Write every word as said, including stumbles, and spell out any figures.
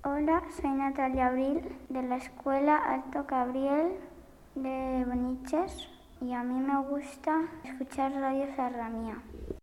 Hola, soy Natalia Abril de la Escuela Alto Gabriel de Boniches y a mí me gusta escuchar Radio Serranía.